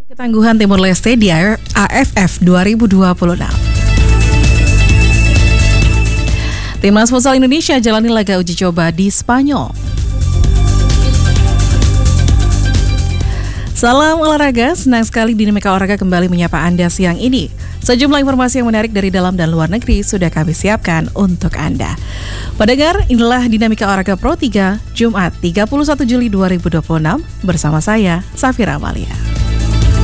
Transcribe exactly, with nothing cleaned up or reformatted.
Ketangguhan Timor Leste di A F F dua ribu dua puluh enam. Timnas Futsal Indonesia jalani laga uji coba di Spanyol. Salam olahraga, senang sekali Dinamika Olahraga kembali menyapa Anda siang ini. Sejumlah informasi yang menarik dari dalam dan luar negeri sudah kami siapkan untuk Anda. Pendengar, inilah Dinamika Olahraga Pro tiga, Jumat tiga puluh satu Juli dua ribu dua puluh enam, bersama saya, Safira Amalia.